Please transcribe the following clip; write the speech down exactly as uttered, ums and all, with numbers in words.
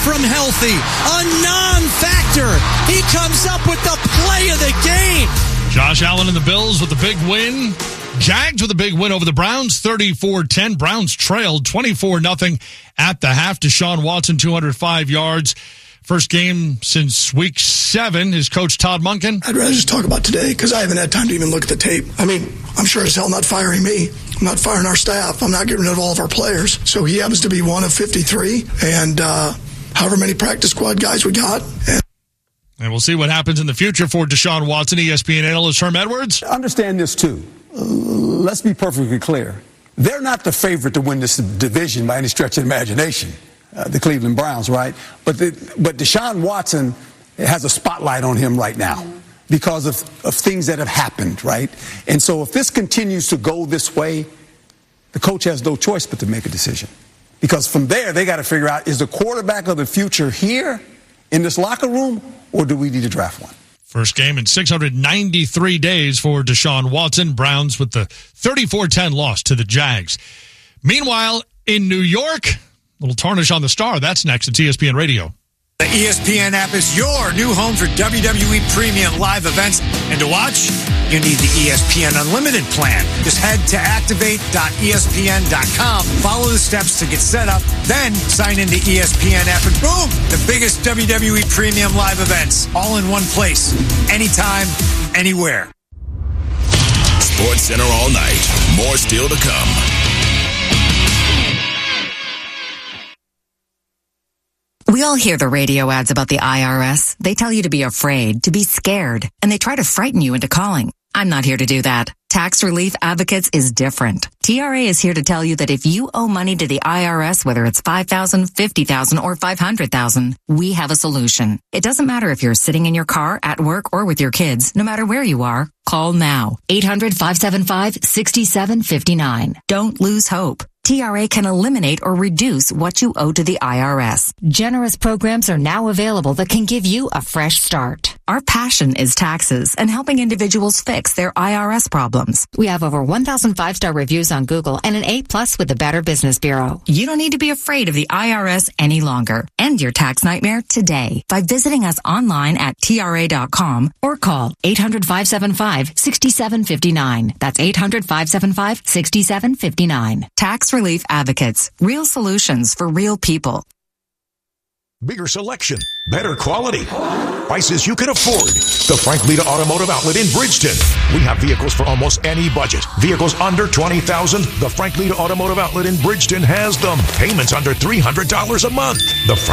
from healthy, a non-factor. He comes up with the play of the game. Josh Allen and the Bills with the big win. Jags with a big win over the Browns, thirty-four ten. Browns trailed twenty-four nothing at the half. Deshaun Watson, two hundred five yards. First game since week seven. His coach, Todd Monken. I'd rather just talk about today because I haven't had time to even look at the tape. I mean, I'm sure as hell not firing me. I'm not firing our staff. I'm not getting rid of all of our players. So he happens to be one of fifty-three. And uh, however many practice squad guys we got. And, and we'll see what happens in the future for Deshaun Watson. E S P N analyst Herm Edwards. Understand this, too. Uh, let's be perfectly clear. They're not the favorite to win this division by any stretch of the imagination. Uh, the Cleveland Browns, right? But the, but Deshaun Watson has a spotlight on him right now because of, of things that have happened, right? And so if this continues to go this way, the coach has no choice but to make a decision. Because from there, they got to figure out, is the quarterback of the future here in this locker room, or do we need to draft one? First game in six hundred ninety-three days for Deshaun Watson. Browns with the thirty-four ten loss to the Jags. Meanwhile, in New York, little tarnish on the star. That's next at E S P N Radio. The E S P N app is your new home for W W E premium live events. And to watch, you need the E S P N Unlimited plan. Just head to activate dot E S P N dot com, follow the steps to get set up, then sign into E S P N app, and boom, the biggest W W E premium live events, all in one place, anytime, anywhere. Sports Center all night. More still to come. We all hear the radio ads about the I R S. They tell you to be afraid, to be scared, and they try to frighten you into calling. I'm not here to do that. Tax Relief Advocates is different. T R A is here to tell you that if you owe money to the I R S, whether it's five thousand dollars, fifty thousand dollars, or five hundred thousand dollars, we have a solution. It doesn't matter if you're sitting in your car, at work, or with your kids. No matter where you are, call now. eight hundred, five seven five, six seven five nine. Don't lose hope. T R A can eliminate or reduce what you owe to the I R S. Generous programs are now available that can give you a fresh start. Our passion is taxes and helping individuals fix their I R S problems. We have over one thousand five-star reviews on Google and an A plus with the Better Business Bureau. You don't need to be afraid of the I R S any longer. End your tax nightmare today by visiting us online at T R A dot com or call eight hundred, five seven five, six seven five nine. That's eight hundred, five seven five, six seven five nine. Tax Relief Advocates. Real solutions for real people. Bigger selection, better quality, prices you can afford. The Frank Lita Automotive Outlet in Bridgeton. We have vehicles for almost any budget. Vehicles under twenty thousand dollars. The Frank Lita Automotive Outlet in Bridgeton has them. Payments under three hundred dollars a month. The